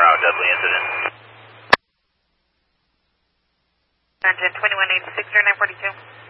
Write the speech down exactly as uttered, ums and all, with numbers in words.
route, deadly incident. Engine twenty-one eighty-six, nine forty-two.